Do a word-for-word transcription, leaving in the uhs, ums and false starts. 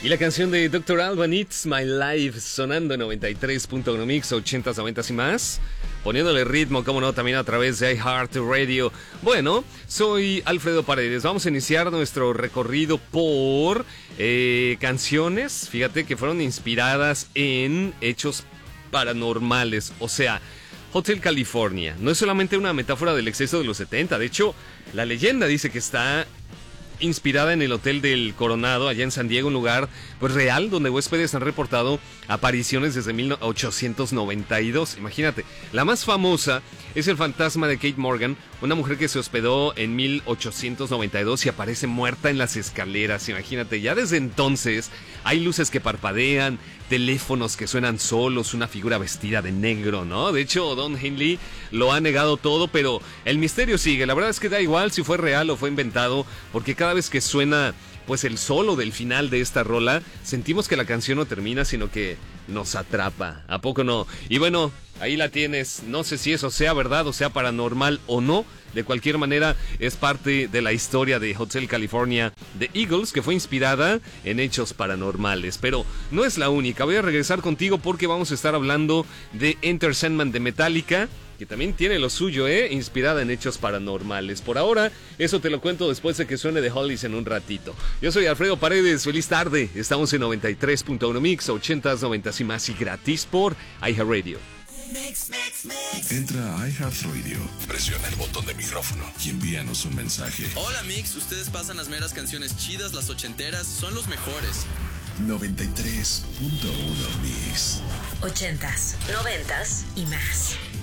Y la canción de doctor Alban, It's My Life, sonando en noventa y tres punto uno Mix, ochentas, noventas y más. Poniéndole ritmo, como no, también a través de iHeartRadio. Bueno, soy Alfredo Paredes. Vamos a iniciar nuestro recorrido por eh, canciones, fíjate, que fueron inspiradas en hechos paranormales. O sea, Hotel California no es solamente una metáfora del exceso de los setenta. De hecho, la leyenda dice que está inspirada en el Hotel del Coronado, allá en San Diego, un lugar pues real donde huéspedes han reportado apariciones desde mil ochocientos noventa y dos. Imagínate, la más famosa es el fantasma de Kate Morgan, una mujer que se hospedó en mil ochocientos noventa y dos y aparece muerta en las escaleras. Imagínate, ya desde entonces hay luces que parpadean, teléfonos que suenan solos, una figura vestida de negro, ¿no? De hecho, Don Henley lo ha negado todo, pero el misterio sigue. La verdad es que da igual si fue real o fue inventado, porque cada vez que suena pues el solo del final de esta rola, sentimos que la canción no termina, sino que nos atrapa. ¿A poco no? Y bueno, ahí la tienes. No sé si eso sea verdad o sea paranormal o no. De cualquier manera, es parte de la historia de Hotel California de Eagles, que fue inspirada en hechos paranormales. Pero no es la única. Voy a regresar contigo porque vamos a estar hablando de Enter Sandman de Metallica, que también tiene lo suyo, ¿eh? Inspirada en hechos paranormales. Por ahora, eso te lo cuento después de que suene The Hollies en un ratito. Yo soy Alfredo Paredes, feliz tarde. Estamos en noventa y tres punto uno Mix, ochentas, noventas y más, y gratis por iHeartRadio. Mix, mix, mix. Entra a iHeartRadio, presiona el botón de micrófono y envíanos un mensaje. Hola Mix, ustedes pasan las meras canciones chidas, las ochenteras, son los mejores. noventa y tres punto uno Mix. Ochentas, noventas y más.